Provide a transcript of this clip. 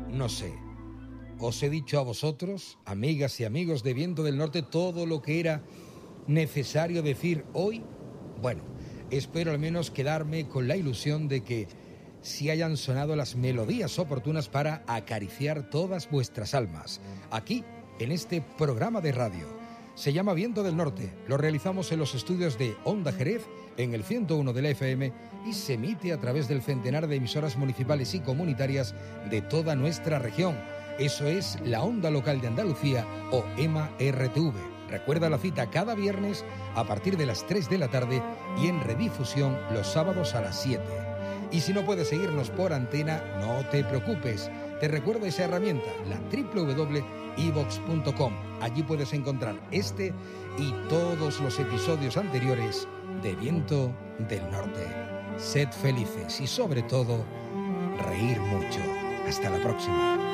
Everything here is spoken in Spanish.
No sé. Os he dicho a vosotros, amigas y amigos de Viento del Norte, todo lo que era necesario decir hoy. Bueno, espero al menos quedarme con la ilusión de que sí hayan sonado las melodías oportunas para acariciar todas vuestras almas. Aquí, en este programa de radio. Se llama Viento del Norte. Lo realizamos en los estudios de Onda Jerez, en el 101 de la FM, y se emite a través del centenar de emisoras municipales y comunitarias de toda nuestra región. Eso es la Onda Local de Andalucía, o EMA RTV. Recuerda la cita cada viernes a partir de las 3 de la tarde y en redifusión los sábados a las 7. Y si no puedes seguirnos por antena, no te preocupes. Te recuerdo esa herramienta, la www.evox.com. Allí puedes encontrar este y todos los episodios anteriores de Viento del Norte. Sed felices y sobre todo, reír mucho. Hasta la próxima.